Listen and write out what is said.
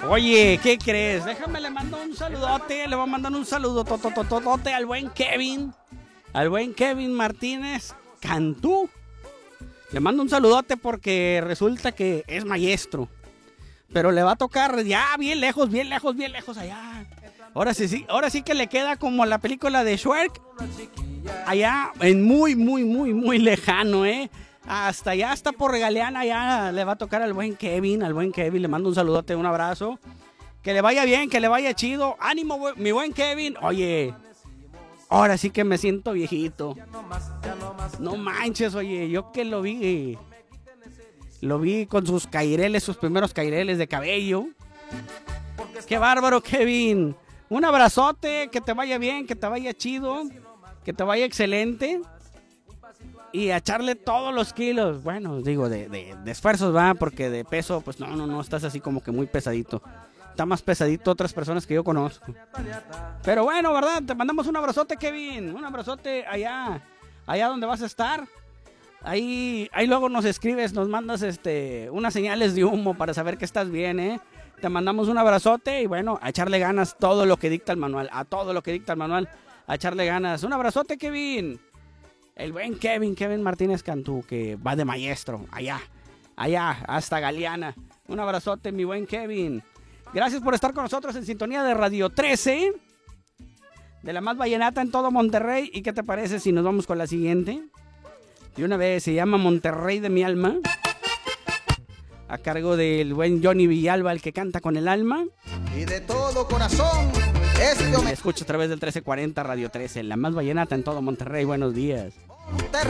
Oye, ¿qué crees? Déjame, le mando un saludote. Le voy a mandar un saludo totototote al buen Kevin. Al buen Kevin Martínez Cantú. Le mando un saludote porque resulta que es maestro. Pero le va a tocar ya bien lejos allá. Ahora sí que le queda como la película de Shrek. Allá en muy lejano, hasta allá, hasta por Galeana, ya le va a tocar al buen Kevin. Le mando un saludote, un abrazo. Que le vaya bien, que le vaya chido. Ánimo, mi buen Kevin. Oye, ahora sí que me siento viejito. No manches, oye, yo que lo vi con sus caireles, sus primeros caireles de cabello. Qué bárbaro, Kevin. Un abrazote, que te vaya bien, que te vaya chido, que te vaya excelente. Y a echarle todos los kilos. Bueno, digo, de esfuerzos, va, porque de peso, pues no, estás así como que muy pesadito. Está más pesadito otras personas que yo conozco. Pero bueno, ¿verdad? Te mandamos un abrazote, Kevin. Un abrazote allá donde vas a estar. Ahí luego nos escribes, nos mandas unas señales de humo para saber que estás bien, Te mandamos un abrazote y bueno, a echarle ganas todo lo que dicta el manual. A echarle ganas. Un abrazote, Kevin. El buen Kevin Martínez Cantú, que va de maestro, allá, hasta Galeana. Un abrazote, mi buen Kevin. Gracias por estar con nosotros en sintonía de Radio 13, de la más vallenata en todo Monterrey. ¿Y qué te parece si nos vamos con la siguiente? De una vez, se llama Monterrey de mi alma, a cargo del buen Johnny Villalba, el que canta con el alma. Y de todo corazón, me escucho a través del 1340 Radio 13, la más vallenata en todo Monterrey. Buenos días. Monterrey.